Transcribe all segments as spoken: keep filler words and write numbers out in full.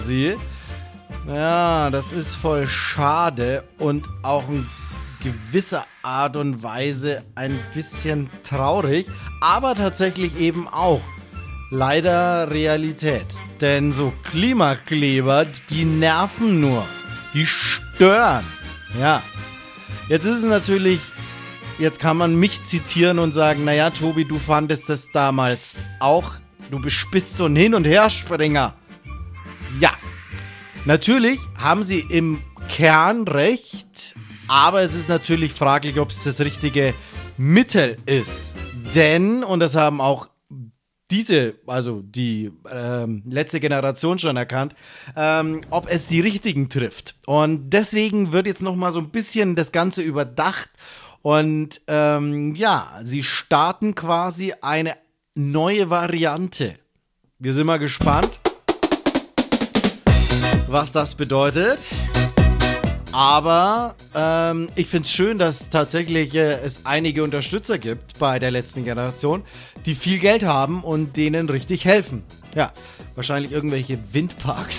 sie. Ja, das ist voll schade und auch in gewisser Art und Weise ein bisschen traurig, aber tatsächlich eben auch leider Realität. Denn so Klimakleber, die nerven nur, die stören. Ja, jetzt ist es natürlich, jetzt kann man mich zitieren und sagen, naja, Tobi, du fandest das damals auch, du bist so ein Hin- und Herspringer. Ja, natürlich haben sie im Kern recht, aber es ist natürlich fraglich, ob es das richtige Mittel ist. Denn, und das haben auch diese, also die ähm, letzte Generation schon erkannt, ähm, ob es die richtigen trifft. Und deswegen wird jetzt nochmal so ein bisschen das Ganze überdacht. Und ähm, ja, sie starten quasi eine neue Variante. Wir sind mal gespannt, was das bedeutet. Aber ähm, ich finde es schön, dass tatsächlich äh, es einige Unterstützer gibt bei der letzten Generation, die viel Geld haben und denen richtig helfen. Ja, wahrscheinlich irgendwelche Windparks.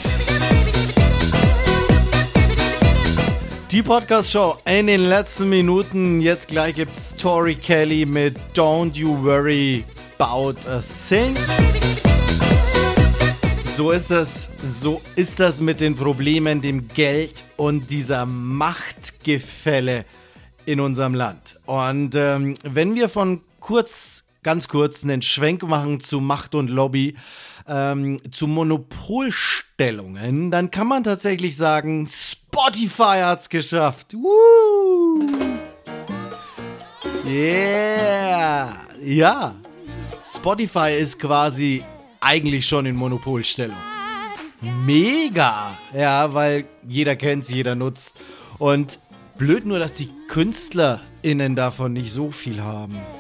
Die Podcast-Show in den letzten Minuten. Jetzt gleich gibt's Tori Kelly mit Don't You Worry About a Thing. So ist das, so ist das mit den Problemen, dem Geld und dieser Machtgefälle in unserem Land. Und ähm, wenn wir von kurz, ganz kurz einen Schwenk machen zu Macht und Lobby, ähm, zu Monopolstellungen, dann kann man tatsächlich sagen, Spotify hat's geschafft. Woo! Yeah! Ja! Spotify ist quasi eigentlich schon in Monopolstellung. Mega! Ja, weil jeder kennt's, jeder nutzt. Und blöd nur, dass die KünstlerInnen davon nicht so viel haben.